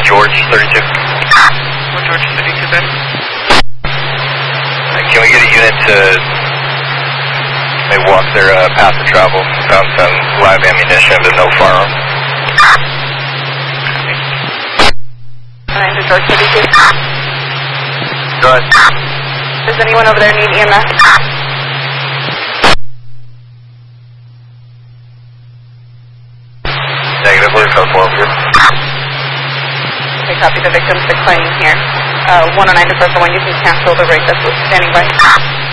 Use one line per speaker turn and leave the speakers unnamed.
George 32.
One George 32 then.
Can we get a unit to maybe walk their path of travel? Found some live ammunition but no firearm.
To George 32.
Go ahead.
Does anyone over there need EMS?
Negative, we're code 4 here.
Okay, copy. The victim's declining here. 109 to 1, you can cancel the rig that's standing by.